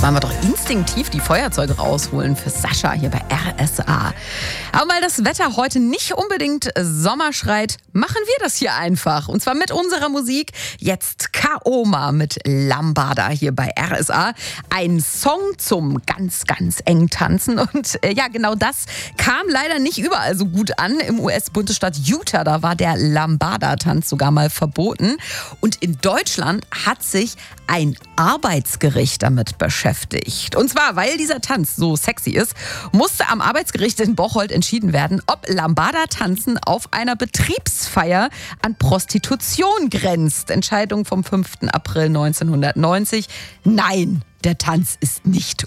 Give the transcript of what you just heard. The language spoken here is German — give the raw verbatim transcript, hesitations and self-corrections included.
wollen wir doch instinktiv die Feuerzeuge rausholen für Sascha hier bei R S A. Aber weil das Wetter heute nicht unbedingt Sommer schreit, machen wir das hier einfach. Und zwar mit unserer Musik. Jetzt Kaoma mit Lambada hier bei R S A. Ein Song zum ganz, ganz eng Tanzen. Und äh, ja, genau das kam leider nicht überall so gut an. Im U S-Bundesstaat Utah, da war der Lambada-Tanz sogar mal verboten. Und in Deutschland hat sich ein Arbeitsgericht damit beschäftigt. Und zwar, weil dieser Tanz so sexy ist, musste am Arbeitsgericht in Bocholt entschieden werden, ob Lambada-Tanzen auf einer Betriebsfeier an Prostitution grenzt. Entscheidung vom fünften April neunzehnhundertneunzig. Nein, der Tanz ist nicht